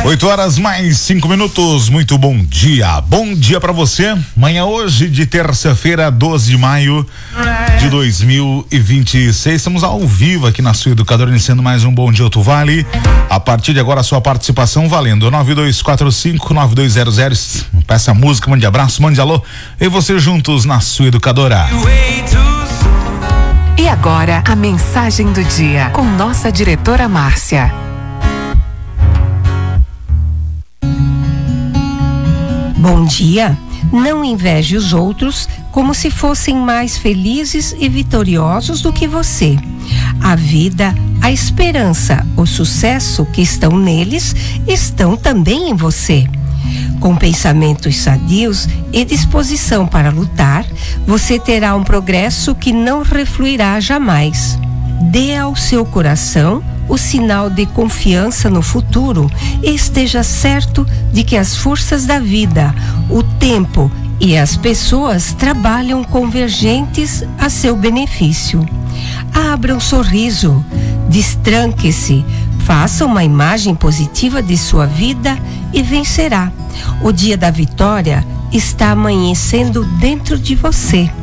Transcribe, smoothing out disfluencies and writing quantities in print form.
8h mais 5 minutos, muito bom dia para você. Manhã hoje de terça-feira, 12 de maio de 2026, estamos ao vivo aqui na sua Educadora, iniciando mais um Bom Dia Alto Vale. A partir de agora a sua participação valendo 9245-9200. Peça música, mande abraço, mande alô, e você juntos na sua Educadora. E agora a mensagem do dia com nossa diretora Márcia. Bom dia. Não inveje os outros como se fossem mais felizes e vitoriosos do que você. A vida, a esperança, o sucesso que estão neles estão também em você. Com pensamentos sadios e disposição para lutar, você terá um progresso que não refluirá jamais. Dê ao seu coração o sinal de confiança no futuro e esteja certo de que as forças da vida, o tempo e as pessoas trabalham convergentes a seu benefício. Abra um sorriso, destranque-se, faça uma imagem positiva de sua vida e vencerá. O dia da vitória está amanhecendo dentro de você.